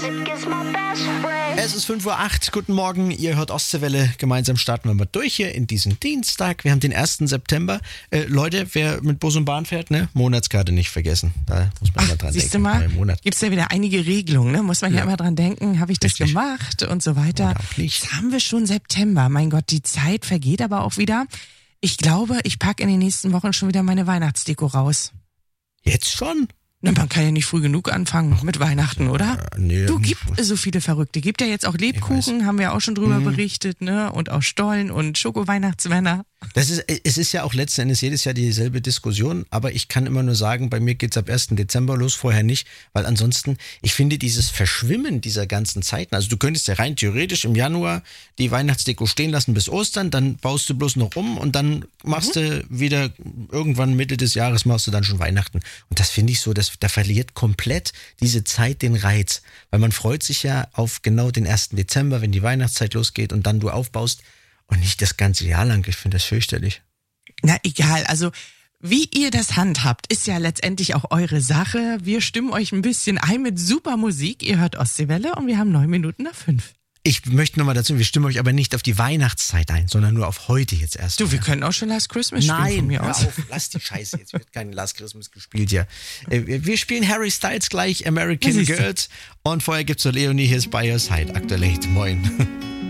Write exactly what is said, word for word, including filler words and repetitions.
Es ist fünf Uhr acht, guten Morgen, ihr hört Ostseewelle. Gemeinsam starten wir mal durch hier in diesen Dienstag. Wir haben den ersten September. Äh, Leute, wer mit Bus und Bahn fährt, ne, Monatskarte nicht vergessen. Da muss man Ach, mal dran siehst denken. du mal, gibt es ja wieder einige Regelungen, ne? Muss man ja, ja immer dran denken, habe ich das Richtig. gemacht und so weiter. Oder auch nicht. Jetzt haben wir schon September, mein Gott, die Zeit vergeht aber auch wieder. Ich glaube, ich packe in den nächsten Wochen schon wieder meine Weihnachtsdeko raus. Jetzt schon? Na, man kann ja nicht früh genug anfangen mit Weihnachten, oder? Äh, nee. Du, gibt so viele Verrückte. Gibt ja jetzt auch Lebkuchen, haben wir auch schon drüber mhm. berichtet, ne? Und auch Stollen und Schoko-Weihnachtsmänner. Das ist, es ist ja auch letzten Endes jedes Jahr dieselbe Diskussion, aber ich kann immer nur sagen, bei mir geht's ab ersten Dezember los, vorher nicht, weil ansonsten, ich finde dieses Verschwimmen dieser ganzen Zeiten, also du könntest ja rein theoretisch im Januar die Weihnachtsdeko stehen lassen bis Ostern, dann baust du bloß noch um und dann machst mhm. du wieder irgendwann Mitte des Jahres machst du dann schon Weihnachten. Und das finde ich so, das, da verliert komplett diese Zeit den Reiz, weil man freut sich ja auf genau den ersten Dezember, wenn die Weihnachtszeit losgeht und dann du aufbaust. Und nicht das ganze Jahr lang. Ich finde das fürchterlich. Na egal, also wie ihr das handhabt, ist ja letztendlich auch eure Sache. Wir stimmen euch ein bisschen ein mit super Musik. Ihr hört Ostseewelle und wir haben neun Minuten nach fünf. Ich möchte nochmal dazu, wir stimmen euch aber nicht auf die Weihnachtszeit ein, sondern nur auf heute jetzt erst. Du, wir können auch schon Last Christmas spielen Nein, von mir hör aus. auf, lass die Scheiße, jetzt wird kein Last Christmas gespielt hier. Wir spielen Harry Styles gleich, American Girls. Und vorher gibt's so Leonie, hier ist By Your Side, aktuell. Moin.